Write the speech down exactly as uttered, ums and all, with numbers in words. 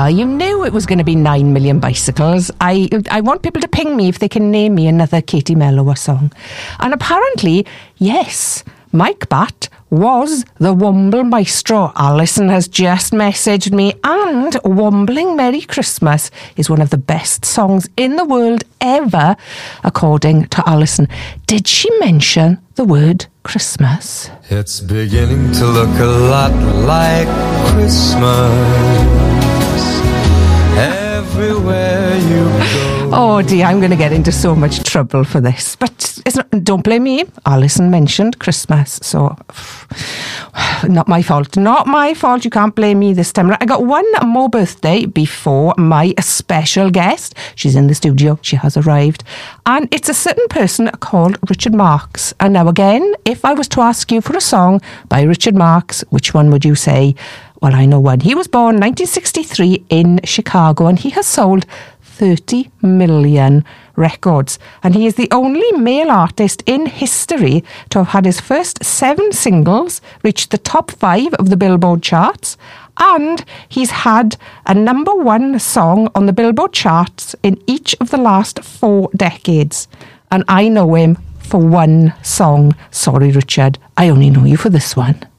Well, you knew it was going to be nine million bicycles. I I want people to ping me if they can name me another Katie Melua song. And apparently, yes, Mike Batt was the Womble Maestro. Alison has just messaged me, and Wombling Merry Christmas is one of the best songs in the world ever, according to Alison. Did she mention the word Christmas? It's beginning to look a lot like Christmas everywhere you go. Oh dear, I'm going to get into so much trouble for this. But it's not, don't blame me. Alison mentioned Christmas, so not my fault. Not my fault. You can't blame me this time. I got one more birthday before my special guest. She's in the studio. She has arrived. And it's a certain person called Richard Marx. And now again, if I was to ask you for a song by Richard Marx, which one would you say? Well, I know one. He was born nineteen sixty-three in Chicago, and he has sold thirty million records. And he is the only male artist in history to have had his first seven singles reach the top five of the Billboard charts. And he's had a number one song on the Billboard charts in each of the last four decades. And I know him for one song. Sorry, Richard, I only know you for this one.